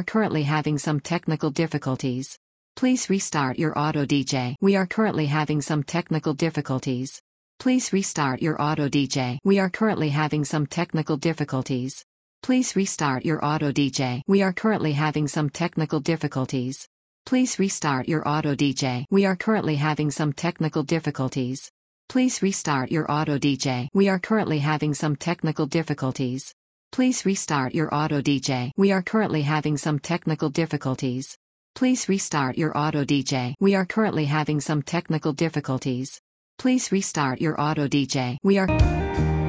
are currently having some technical difficulties. Please restart your auto DJ. We are currently having some technical difficulties. Please restart your auto DJ. We are currently having some technical difficulties. Please restart your auto DJ. We are currently having some technical difficulties. Please restart your auto DJ. We are currently having some technical difficulties. Please restart your auto DJ. We are currently having some technical difficulties. Please restart your auto DJ. We are currently having some technical difficulties. Please restart your auto DJ. We are currently having some technical difficulties. Please restart your auto DJ. We are